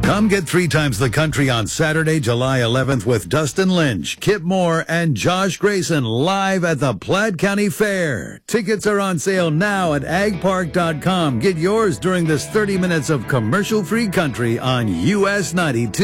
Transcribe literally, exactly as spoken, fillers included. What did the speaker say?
Come get three times the country on Saturday, July eleventh with Dustin Lynch, Kip Moore, and Josh Grayson live at the Platte County Fair. Tickets are on sale now at ag park dot com. Get yours during this thirty minutes of commercial-free country on U S ninety-two.